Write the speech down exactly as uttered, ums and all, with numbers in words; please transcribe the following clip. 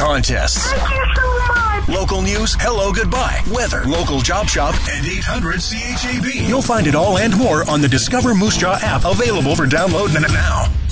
contests. Thank you so much. Local news, hello, goodbye, weather, local job shop, and eight hundred C H A B. You'll find it all and more on the Discover Moose Jaw app, available for download now.